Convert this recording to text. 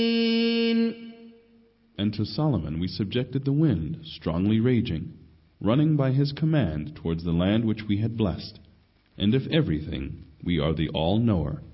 And to Solomon we subjected the wind, strongly raging, running by his command towards the land which we had blessed. And of everything we are the All-Knower.